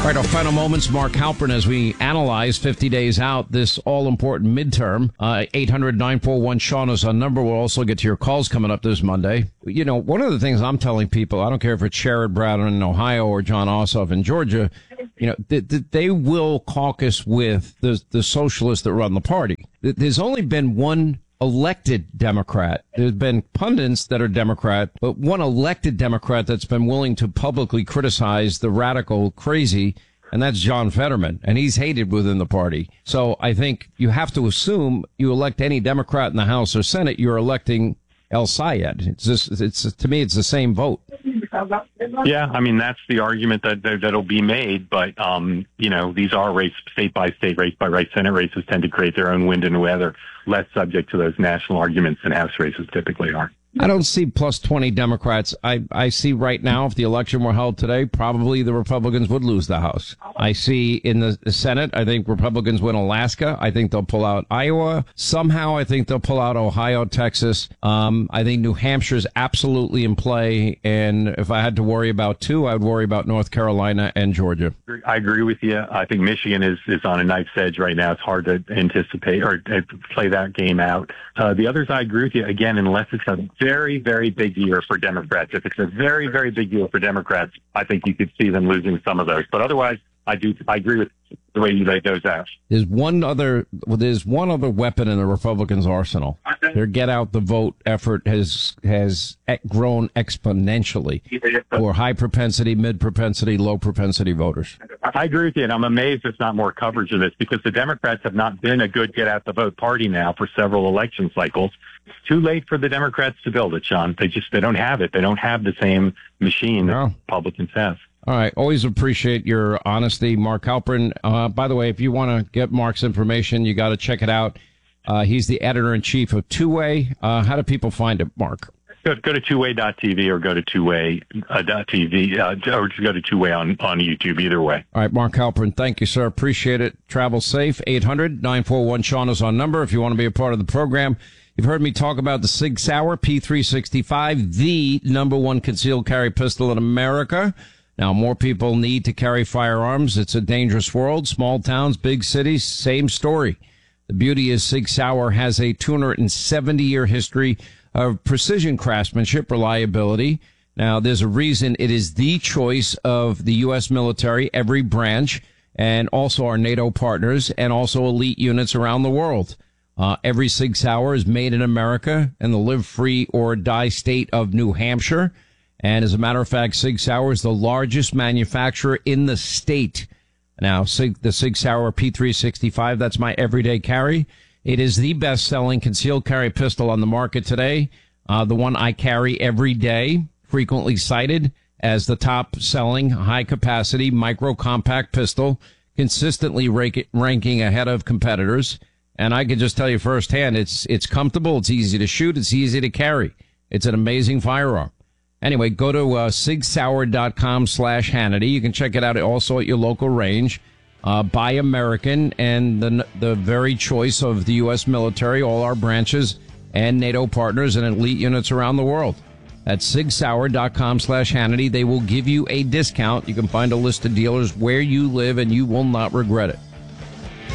All right, our final moments, Mark Halpern, as we analyze 50 days out this all-important midterm. 800-941-SEAN is our number. We'll also get to your calls coming up this Monday. You know, one of the things I'm telling people, I don't care if it's Sherrod Brown in Ohio or Jon Ossoff in Georgia, you know, they will caucus with the socialists that run the party. There's only been one elected Democrat. There's been pundits that are Democrat, but one elected Democrat that's been willing to publicly criticize the radical crazy, and that's John Fetterman, and he's hated within the party. So I think you have to assume you elect any Democrat in the House or Senate, you're electing El Sayed. To me, it's the same vote. Yeah, I mean, that's the argument that'll be made. But, you know, these are state by state, race by race. Senate races tend to create their own wind and weather, less subject to those national arguments than House races typically are. I don't see plus 20 Democrats. I see right now, if the election were held today, probably the Republicans would lose the House. I see in the Senate, I think Republicans win Alaska. I think they'll pull out Iowa. Somehow, I think they'll pull out Ohio, Texas. I think New Hampshire's absolutely in play. And if I had to worry about two, I would worry about North Carolina and Georgia. I agree with you. I think Michigan is on a knife's edge right now. It's hard to anticipate or play that game out. The others, I agree with you. Again, unless it's a very, very big year for Democrats. If it's a very, very big year for Democrats, I think you could see them losing some of those. But otherwise, I agree with the way you laid those out. There's one other weapon in the Republicans' arsenal. Their get out the vote effort has grown exponentially for high propensity, mid propensity, low propensity voters. I agree with you, and I'm amazed there's not more coverage of this because the Democrats have not been a good get out the vote party now for several election cycles. It's too late for the Democrats to build it, Sean. They don't have it. They don't have the same machine that Republicans have. All right. Always appreciate your honesty, Mark Halpern. By the way, if you want to get Mark's information, you got to check it out. He's the editor-in-chief of Two Way. How do people find it, Mark? Go to twoway.tv or go to twoway.tv or just go to Two Way on YouTube, either way. All right, Mark Halpern, thank you, sir. Appreciate it. Travel safe. 800-941-SEAN is our number if you want to be a part of the program. You've heard me talk about the Sig Sauer P365, the number one concealed carry pistol in America. Now, more people need to carry firearms. It's a dangerous world. Small towns, big cities, same story. The beauty is Sig Sauer has a 270-year history of precision craftsmanship, reliability. Now, there's a reason it is the choice of the U.S. military, every branch, and also our NATO partners, and also elite units around the world. Every Sig Sauer is made in America in the live free or die state of New Hampshire. And as a matter of fact, Sig Sauer is the largest manufacturer in the state. Now, the Sig Sauer P365, that's my everyday carry. It is the best-selling concealed carry pistol on the market today. The one I carry every day, frequently cited as the top-selling high-capacity micro-compact pistol, consistently ranking ahead of competitors. And I can just tell you firsthand, it's comfortable, it's easy to shoot, it's easy to carry. It's an amazing firearm. Anyway, go to sigsauer.com/Hannity. You can check it out also at your local range. Buy American and the very choice of the U.S. military, all our branches, and NATO partners and elite units around the world. At sigsauer.com/Hannity. They will give you a discount. You can find a list of dealers where you live, and you will not regret it.